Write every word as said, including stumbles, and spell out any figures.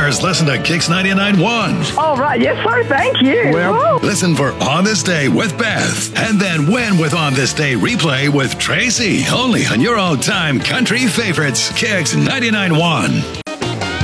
First, listen to Kix ninety-nine point one. All right. Yes, sir. Thank you. Well, Woo. Listen for On This Day with Beth. And then win with On This Day replay with Tracy. Only on your all-time country favorites, Kix ninety-nine point one.